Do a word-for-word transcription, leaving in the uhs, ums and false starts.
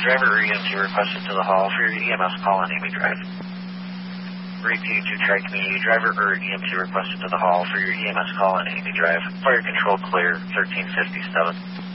driver or E M T requested to the hall for your E M S call on Amy Drive. Repeat to Tri-Community driver or E M T requested to the hall for your E M S call on Amy Drive. Fire control clear, thirteen fifty-seven.